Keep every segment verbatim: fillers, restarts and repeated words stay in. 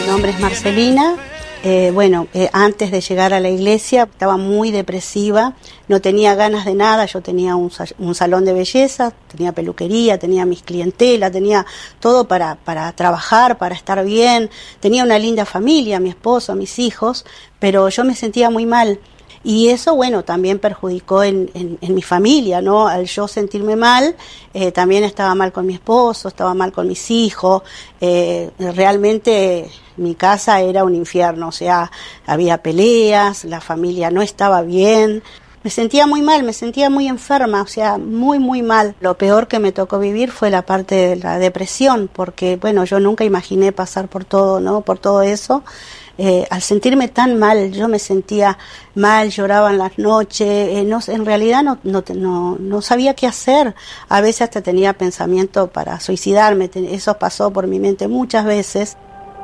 Mi nombre es Marcelina. Eh, bueno, eh, antes de llegar a la iglesia estaba muy depresiva, no tenía ganas de nada. Yo tenía un, un salón de belleza, tenía peluquería, tenía mis clientelas, tenía todo para, para trabajar, para estar bien, tenía una linda familia, mi esposo, mis hijos, pero yo me sentía muy mal. Y eso, bueno, también perjudicó en, en, en mi familia, ¿no? Al yo sentirme mal, eh, también estaba mal con mi esposo, estaba mal con mis hijos. Eh, realmente mi casa era un infierno, o sea, había peleas, la familia no estaba bien. Me sentía muy mal, me sentía muy enferma, o sea, muy, muy mal. Lo peor que me tocó vivir fue la parte de la depresión, porque, bueno, yo nunca imaginé pasar por todo, ¿no? Por todo eso. Eh, al sentirme tan mal, yo me sentía mal, lloraba en las noches, eh, no, en realidad no, no, no, no sabía qué hacer. A veces hasta tenía pensamiento para suicidarme, eso pasó por mi mente muchas veces.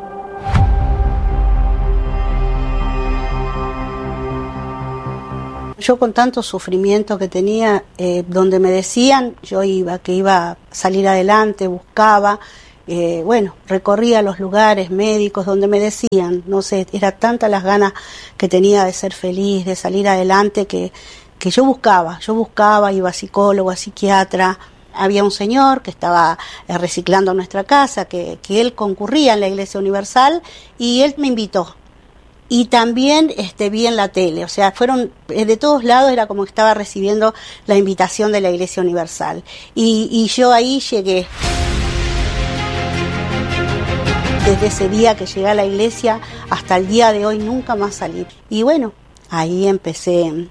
Yo con tanto sufrimiento que tenía, eh, donde me decían, yo iba, que iba a salir adelante, buscaba. Eh, bueno, recorría los lugares médicos donde me decían, no sé, era tanta las ganas que tenía de ser feliz, de salir adelante, que, que yo buscaba, yo buscaba, iba a psicólogo, a psiquiatra. Había un señor que estaba eh, reciclando nuestra casa, que, que él concurría en la Iglesia Universal, y él me invitó. Y también este, vi en la tele, o sea, fueron de todos lados, era como que estaba recibiendo la invitación de la Iglesia Universal. Y, y yo ahí llegué. Desde ese día que llegué a la iglesia hasta el día de hoy nunca más salí. Y bueno, ahí empecé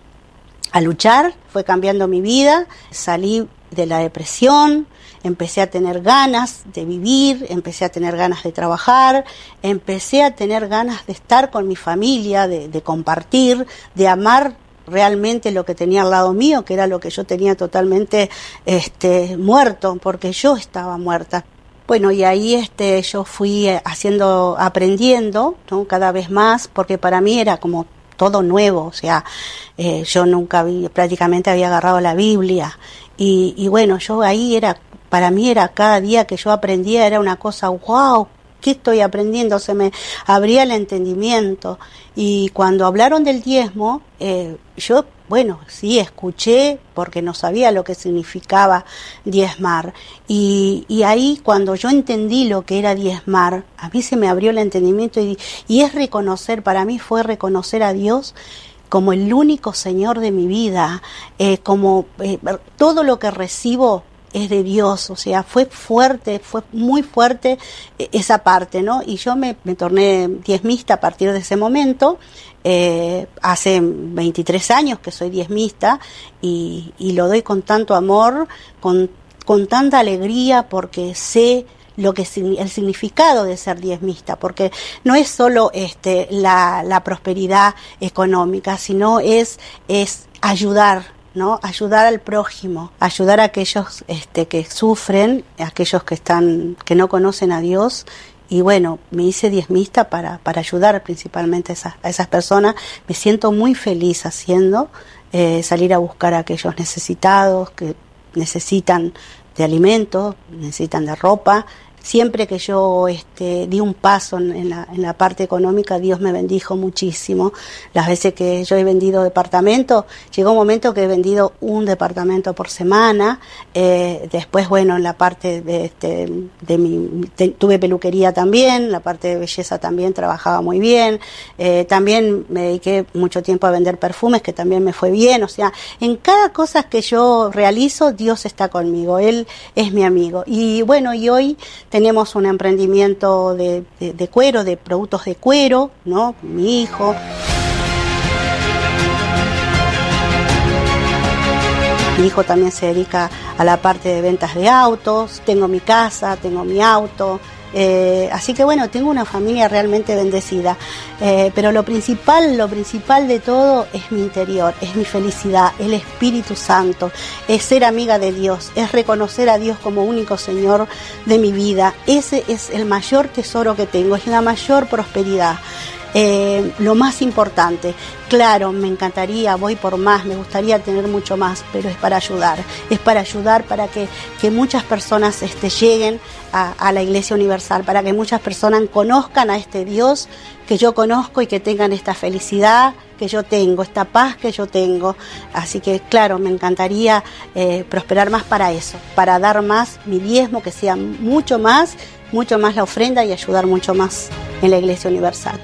a luchar, fue cambiando mi vida, salí de la depresión, empecé a tener ganas de vivir, empecé a tener ganas de trabajar, empecé a tener ganas de estar con mi familia, de, de compartir, de amar realmente lo que tenía al lado mío, que era lo que yo tenía totalmente este, muerto, porque yo estaba muerta. Bueno, y ahí este, yo fui haciendo, aprendiendo, ¿no? Cada vez más, porque para mí era como todo nuevo, o sea, eh, yo nunca vi, prácticamente había agarrado la Biblia, y, y bueno, yo ahí era, para mí era cada día que yo aprendía, era una cosa, wow, ¿qué estoy aprendiendo? Se me abría el entendimiento, y cuando hablaron del diezmo, eh, yo, bueno, sí, escuché porque no sabía lo que significaba diezmar. Y, y ahí cuando yo entendí lo que era diezmar, a mí se me abrió el entendimiento y, y es reconocer, para mí fue reconocer a Dios como el único Señor de mi vida, eh, como eh, todo lo que recibo es de Dios, o sea, fue fuerte, fue muy fuerte esa parte, ¿no? Y yo me, me torné diezmista a partir de ese momento. Eh, hace veintitrés años que soy diezmista y, y lo doy con tanto amor, con, con tanta alegría, porque sé lo que el significado de ser diezmista, porque no es solo este la, la prosperidad económica, sino es, es ayudar, ¿no? Ayudar al prójimo, ayudar a aquellos este, que sufren, a aquellos que están, que no conocen a Dios. Y bueno, me hice diezmista para, para ayudar principalmente a esas, a esas personas. Me siento muy feliz haciendo, eh, salir a buscar a aquellos necesitados que necesitan de alimentos, necesitan de ropa. Siempre que yo este, di un paso en, en, la, en la parte económica, Dios me bendijo muchísimo. Las veces que yo he vendido departamentos, llegó un momento que he vendido un departamento por semana. Eh, después, bueno, en la parte de, este, de mi, te, tuve peluquería también, la parte de belleza también trabajaba muy bien. Eh, también me dediqué mucho tiempo a vender perfumes, que también me fue bien. O sea, en cada cosa que yo realizo, Dios está conmigo, Él es mi amigo. Y bueno, y hoy tenemos un emprendimiento de, de, de cuero, de productos de cuero, ¿no? Mi hijo. Mi hijo también se dedica a la parte de ventas de autos. Tengo mi casa, tengo mi auto. Eh, así que bueno, tengo una familia realmente bendecida, eh, pero lo principal, lo principal de todo es mi interior, es mi felicidad, el Espíritu Santo, es ser amiga de Dios, es reconocer a Dios como único Señor de mi vida. Ese es el mayor tesoro que tengo, es la mayor prosperidad. eh, lo más importante. Claro, me encantaría, voy por más, me gustaría tener mucho más, pero es para ayudar, es para ayudar para que, que muchas personas este, lleguen a, a la Iglesia Universal, para que muchas personas conozcan a este Dios que yo conozco y que tengan esta felicidad que yo tengo, esta paz que yo tengo. Así que claro, me encantaría eh, prosperar más para eso, para dar más mi diezmo, que sea mucho más, mucho más la ofrenda y ayudar mucho más en la Iglesia Universal.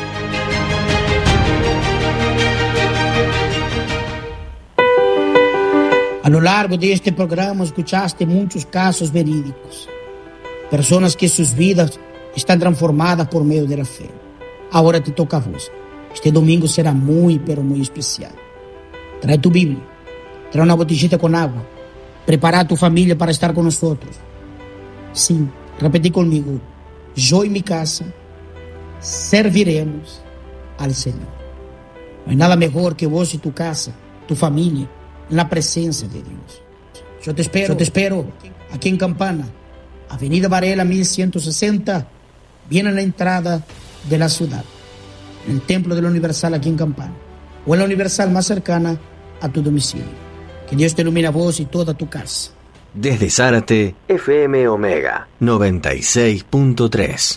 A lo largo de este programa escuchaste muchos casos verídicos, personas que sus vidas están transformadas por medio de la fe. Ahora te toca a vos. Este domingo será muy, pero muy especial. Trae tu Biblia, trae una botellita con agua, prepara a tu familia para estar con nosotros. Sí, repetí conmigo, yo y mi casa serviremos al Señor. No hay nada mejor que vos y tu casa, tu familia, en la presencia de Dios. Yo te espero, yo te espero aquí en Campana, Avenida Varela mil ciento sesenta, bien en la entrada de la ciudad, en el Templo de la Universal aquí en Campana, o en la Universal más cercana a tu domicilio. Que Dios te ilumine a vos y toda tu casa. Desde Zárate, F M Omega noventa y seis punto tres.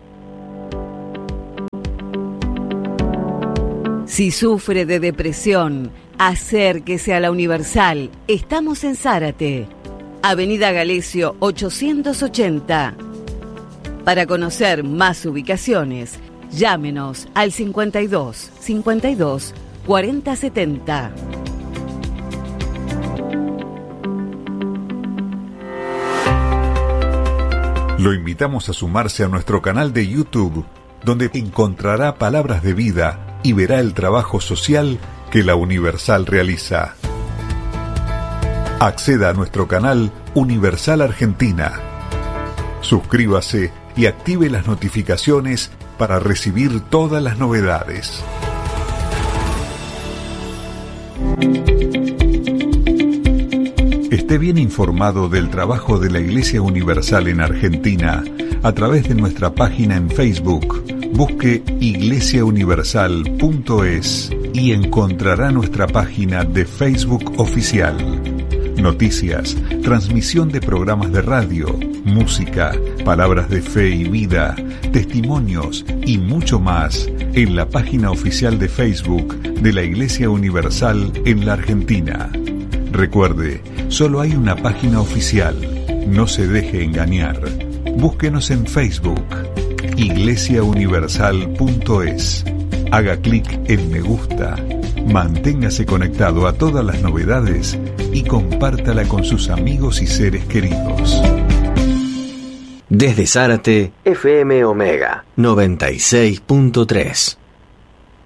Si sufre de depresión, acérquese a la Universal. Estamos en Zárate, Avenida Galesio ochocientos ochenta. Para conocer más ubicaciones, llámenos al cincuenta y dos, cincuenta y dos, cuarenta setenta. Lo invitamos a sumarse a nuestro canal de YouTube, donde encontrará palabras de vida y verá el trabajo social que la Universal realiza. Acceda a nuestro canal Universal Argentina. Suscríbase y active las notificaciones para recibir todas las novedades. Esté bien informado del trabajo de la Iglesia Universal en Argentina a través de nuestra página en Facebook. Busque iglesia universal punto es y encontrará nuestra página de Facebook oficial. Noticias, transmisión de programas de radio, música, palabras de fe y vida, testimonios y mucho más en la página oficial de Facebook de la Iglesia Universal en la Argentina. Recuerde, solo hay una página oficial. No se deje engañar. Búsquenos en Facebook, iglesia universal punto es. Haga clic en me gusta. Manténgase conectado a todas las novedades y compártala con sus amigos y seres queridos. Desde Zárate, F M Omega noventa y seis punto tres.